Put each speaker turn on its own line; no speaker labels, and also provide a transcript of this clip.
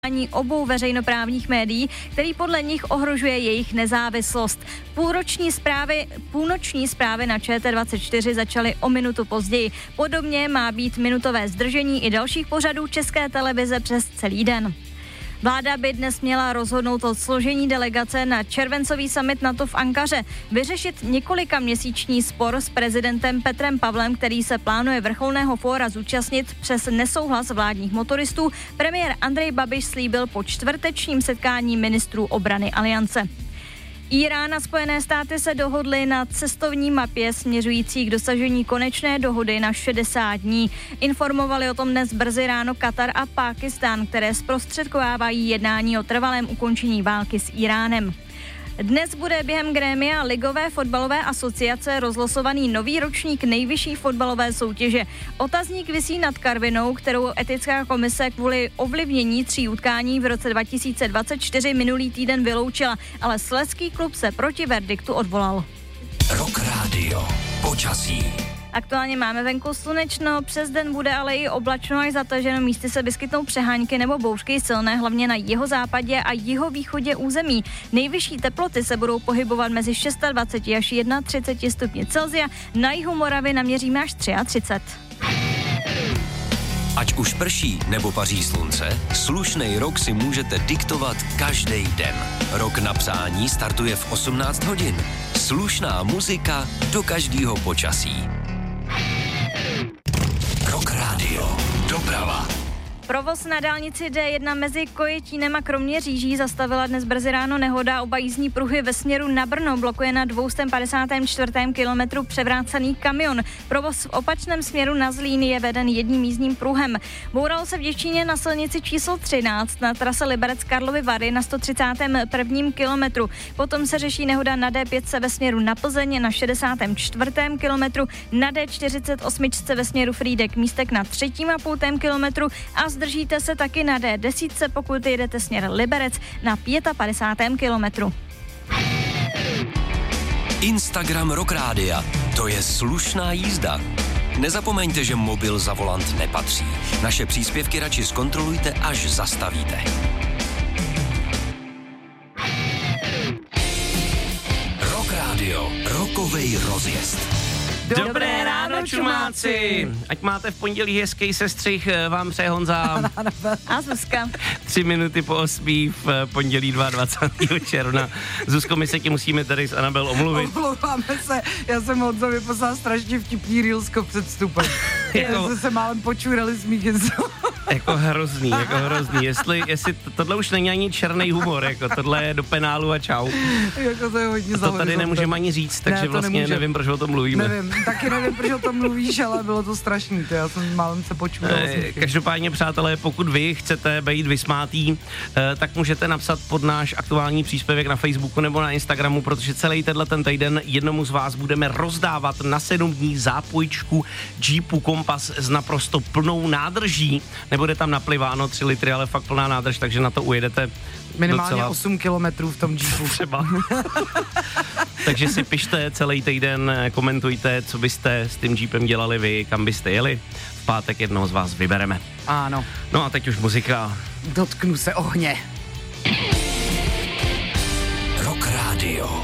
ani obou veřejnoprávních médií, který podle nich ohrožuje jejich nezávislost. Půlnoční zprávy na ČT24 začaly o minutu později. Podobně má být minutové zdržení i dalších pořadů České televize přes celý den. Vláda by dnes měla rozhodnout o složení delegace na červencový summit NATO v Ankaře, vyřešit několikaměsíční spor s prezidentem Petrem Pavlem, který se plánuje vrcholného fóra zúčastnit přes nesouhlas vládních motoristů. Premiér Andrej Babiš slíbil po čtvrtečním setkání ministrů obrany Aliance. Írán a Spojené státy se dohodly na cestovní mapě směřující k dosažení konečné dohody na 60 dní. Informovali o tom dnes brzy ráno Katar a Pákistán, které zprostředkovávají jednání o trvalém ukončení války s Íránem. Dnes bude během grémia Ligové fotbalové asociace rozlosovaný nový ročník nejvyšší fotbalové soutěže. Otazník visí nad Karvinou, kterou etická komise kvůli ovlivnění 3 utkání v roce 2024 minulý týden vyloučila, ale slezský klub se proti verdiktu odvolal.
Rock Radio. Počasí.
Aktuálně máme venku slunečno, přes den bude ale i oblačno až zataženo, místy se vyskytnou přehánky nebo bouřky silné, hlavně na jihozápadě a jihovýchodě území. Nejvyšší teploty se budou pohybovat mezi 26 až 31 stupni Celsia, na jihu Moravy naměříme až 33.
Ať už prší nebo paří slunce, slušnej rok si můžete diktovat každý den. Rok na přání startuje v 18 hodin. Slušná muzika do každého počasí. Rock Radio. Doprava.
Provoz na dálnici D1 mezi Kojetínem a Kroměříží zastavila dnes brzy ráno nehoda. Oba jízdní pruhy ve směru na Brno blokuje na 254. kilometru převrácený kamion. Provoz v opačném směru na Zlín je veden jedním jízdním pruhem. Bouralo se v Děčíně na silnici číslo 13 na trase Liberec Karlovy Vary na 131. kilometru. Potom se řeší nehoda na D5 ve směru na Plzeň na 64. kilometru, na D48 ve směru Frýdek Místek na 3,5 kilometru a zdržíte se taky na D10, pokud jedete směr Liberec na 55. kilometru.
Instagram Rock Rádia. To je slušná jízda. Nezapomeňte, že mobil za volant nepatří. Naše příspěvky radši zkontrolujte, až zastavíte. Rock Radio. Rokovej rozjezd.
Dobré ráno, čumáci! Ať máte v pondělí hezký sestřih, vám přeje Honza.
A Zuzka.
3 minuty po 8 v pondělí 22. června. Zuzko, my se ti musíme tady s Anabel omluvit.
Omlouváme se, já jsem Honzovi poslala strašně vtipný reelsko před vstupem. Jsme se málem počurali smíchem.
Jako hrozný. Jestli tohle už není ani černý humor, jako tohle je do penálu a čau.
Jako to je hodně
to tady nemůžeme ani říct, takže vlastně nevím, proč o tom mluvíme.
Taky nevím, proč o tom mluvíš, ale bylo to strašný, já jsem málem se počural.
Každopádně, přátelé, pokud vy chcete být vysmátý, tak můžete napsat pod náš aktuální příspěvek na Facebooku nebo na Instagramu, protože celý ten týden jednomu z vás budeme rozdávat na 7 dní zápojčku Jeepu Kompas s naprosto plnou nádrží. Nebude tam napliváno 3 litry, ale fakt plná nádrž, takže na to ujedete
minimálně
docela
8 kilometrů v tom Jeepu.
Třeba. Takže si pište celý týden, komentujte, co byste s tím Jeepem dělali vy, kam byste jeli. V pátek jednoho z vás vybereme.
Ano.
No a teď už muzika.
Dotknu se ohně.
Rock Radio.